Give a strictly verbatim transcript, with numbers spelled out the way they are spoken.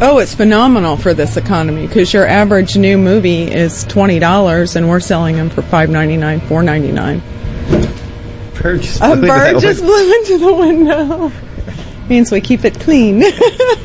Oh, it's phenomenal for this economy because your average new movie is twenty dollars and we're selling them for five ninety-nine, four ninety-nine. Bird just A blew bird that just window. blew into the window. Means we keep it clean.